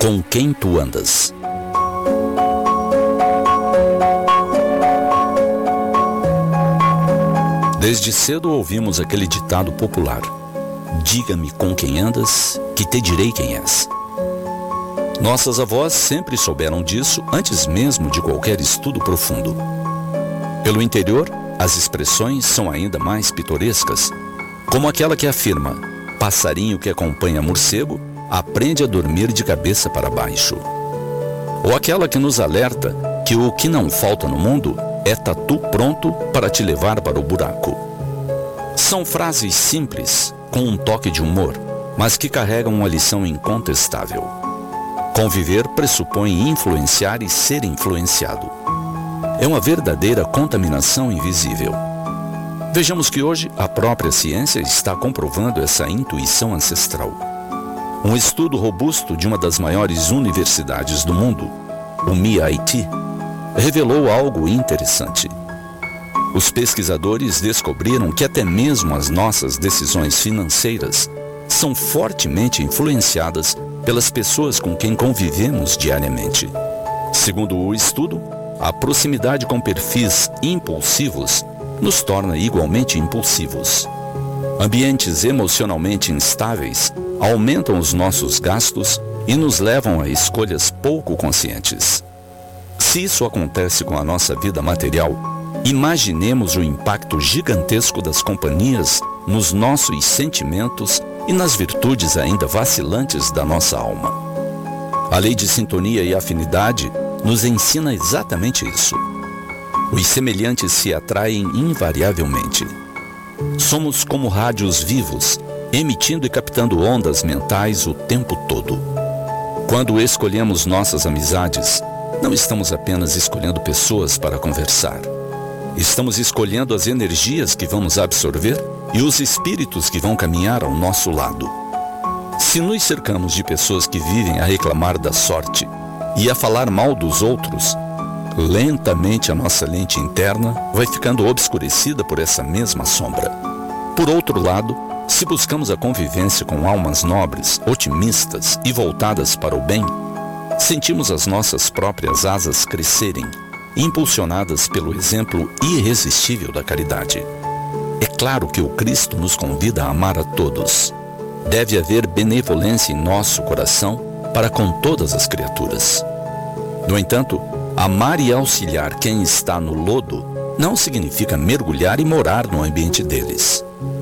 Com quem tu andas? Desde cedo ouvimos aquele ditado popular: diga-me com quem andas, que te direi quem és. Nossas avós sempre souberam disso antes mesmo de qualquer estudo profundo. Pelo interior, as expressões são ainda mais pitorescas, como aquela que afirma: passarinho que acompanha morcego aprende a dormir de cabeça para baixo. Ou aquela que nos alerta que o que não falta no mundo é tatu pronto para te levar para o buraco. São frases simples, com um toque de humor, mas que carregam uma lição incontestável. Conviver pressupõe influenciar e ser influenciado. É uma verdadeira contaminação invisível. Vejamos que hoje a própria ciência está comprovando essa intuição ancestral. Um estudo robusto de uma das maiores universidades do mundo, o MIT, revelou algo interessante. Os pesquisadores descobriram que até mesmo as nossas decisões financeiras são fortemente influenciadas pelas pessoas com quem convivemos diariamente. Segundo o estudo, a proximidade com perfis impulsivos nos torna igualmente impulsivos. Ambientes emocionalmente instáveis aumentam os nossos gastos e nos levam a escolhas pouco conscientes. Se isso acontece com a nossa vida material, imaginemos o impacto gigantesco das companhias nos nossos sentimentos e nas virtudes ainda vacilantes da nossa alma. A lei de sintonia e afinidade nos ensina exatamente isso. Os semelhantes se atraem invariavelmente. Somos como rádios vivos, emitindo e captando ondas mentais o tempo todo. Quando escolhemos nossas amizades, não estamos apenas escolhendo pessoas para conversar. Estamos escolhendo as energias que vamos absorver e os espíritos que vão caminhar ao nosso lado. Se nos cercamos de pessoas que vivem a reclamar da sorte e a falar mal dos outros, lentamente a nossa lente interna vai ficando obscurecida por essa mesma sombra. Por outro lado, se buscamos a convivência com almas nobres, otimistas e voltadas para o bem, sentimos as nossas próprias asas crescerem, impulsionadas pelo exemplo irresistível da caridade. É claro que o Cristo nos convida a amar a todos. Deve haver benevolência em nosso coração para com todas as criaturas. No entanto, amar e auxiliar quem está no lodo não significa mergulhar e morar no ambiente deles.